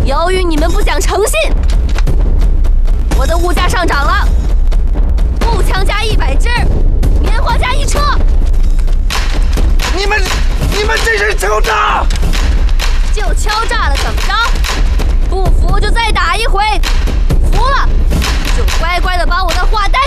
由于你们不讲诚信，我的物价上涨了，步枪加100支，棉花加1车。 你们这是敲诈！ 就敲诈了，怎么着？不服就再打一回，服了就乖乖的把我的话带